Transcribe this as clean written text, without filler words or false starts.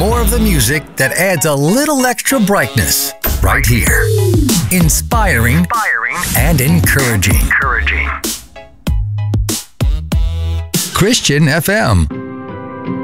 more of the music that adds a little extra brightness right here. Inspiring and encouraging. Christian FM.